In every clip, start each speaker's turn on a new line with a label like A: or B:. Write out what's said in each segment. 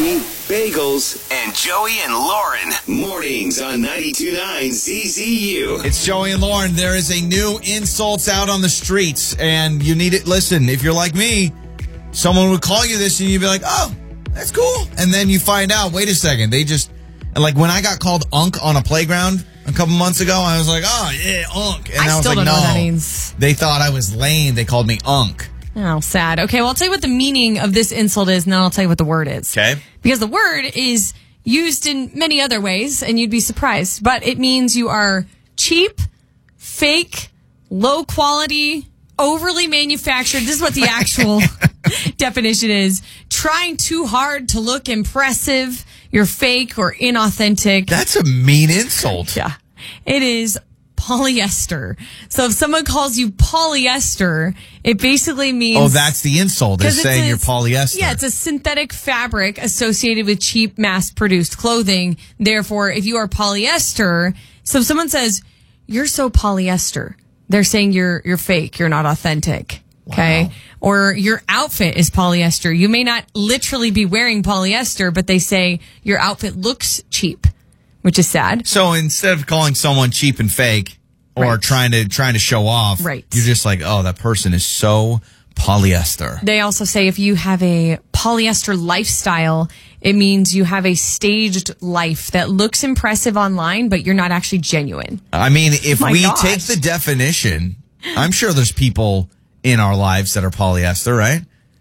A: Coffee, bagels, and Joey and Lauren. Mornings on 92.9 ZZU.
B: It's Joey and Lauren. There is a new insults out on the streets, and you need it. Listen, if you're like me, someone would call you this, and you'd be like, oh, that's cool. And then you find out, wait a second, they just, like when I got called Unk on a playground a couple months ago, I was like, oh, yeah, Unk. And I was like,
C: still don't
B: no,
C: know what that means.
B: They thought I was lame. They called me Unk.
C: Oh, sad. Okay, well, I'll tell you what the meaning of this insult is, and then I'll tell you what the word is.
B: Okay.
C: Because the word is used in many other ways, and you'd be surprised. But it means you are cheap, fake, low quality, overly manufactured. This is what the actual definition is. Trying too hard to look impressive. You're fake or inauthentic.
B: That's a mean insult.
C: Yeah. It is polyester. So if someone calls you polyester, it basically means...
B: Oh, that's the insult, is saying you're polyester.
C: Yeah, it's a synthetic fabric associated with cheap, mass-produced clothing. Therefore, if you are polyester, so if someone says, you're so polyester, they're saying you're fake, you're not authentic. Okay?
B: Wow.
C: Or your outfit is polyester. You may not literally be wearing polyester, but they say your outfit looks cheap, which is sad.
B: So instead of calling someone cheap and fake or trying to show off, you're just like, oh, that person is so polyester.
C: They also say if you have a polyester lifestyle, it means you have a staged life that looks impressive online, but you're not actually genuine.
B: I mean, if we take the definition, I'm sure there's people in our lives that are polyester, right?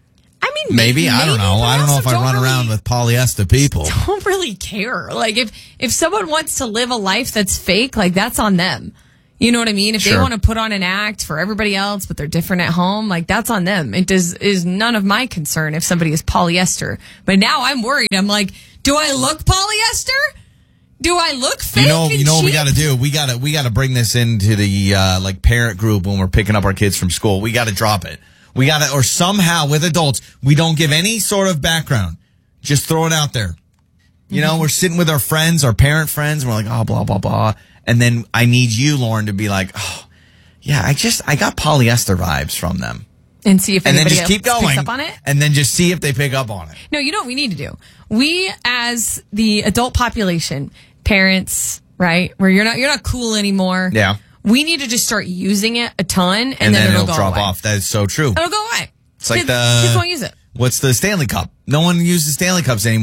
C: I mean,
B: maybe I don't know. I don't know if I run around with polyester people.
C: Don't really care. Like if someone wants to live a life that's fake, like that's on them. You know what I mean? If they want to put on an act for everybody else, but they're different at home, like that's on them. It is none of my concern if somebody is polyester. But now I'm worried. I'm like, do I look polyester? Do I look fake?
B: You know what we got to do? We got to bring this into the like parent group when we're picking up our kids from school. We got to drop it. We got to, or somehow with adults, we don't give any sort of background. Just throw it out there. You know, we're sitting with our friends, our parent friends, and we're like, oh, blah, blah, blah. And then I need you, Lauren, to be like, oh, yeah, I got polyester vibes from them.
C: And see if anybody else
B: picks
C: up on it?
B: And then just see if they pick up on it.
C: No, you know what we need to do? We, as the adult population, parents, right, where you're not cool anymore.
B: Yeah.
C: We need to just start using it a ton, and
B: then
C: it'll go
B: drop
C: away.
B: off. That is so true.
C: It'll go away.
B: It's like
C: kids won't use it.
B: What's the Stanley Cup? No one uses Stanley Cups anymore.